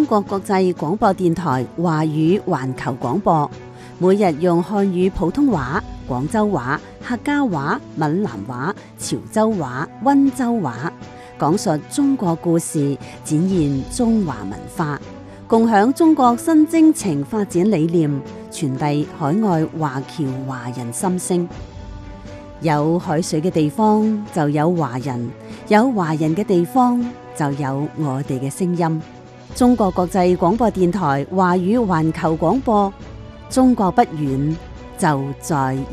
國國際廣播電台華語環球廣播，每日用漢語普通話、廣州話、客家話、閩南話、潮州話、溫州話，講述中國故事，展現中華文化，共享中國新征程發展理念，傳遞海外華僑華人心聲。有海水嘅地方就有華人，有華人嘅地方就有我哋嘅聲音。中國國際廣播電台華語環球廣播，中國不遠，就在